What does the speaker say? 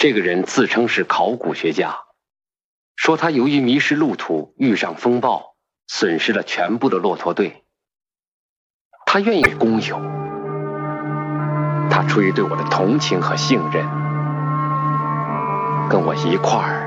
这个人自称是考古学家，说他由于迷失路途，遇上风暴，损失了全部的骆驼队。他愿意工友，他出于对我的同情和信任，跟我一块儿